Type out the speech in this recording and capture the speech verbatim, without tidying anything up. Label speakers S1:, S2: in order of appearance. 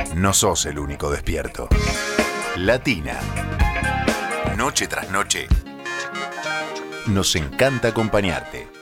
S1: no sos el único despierto. Latina. Noche tras noche. Nos encanta acompañarte.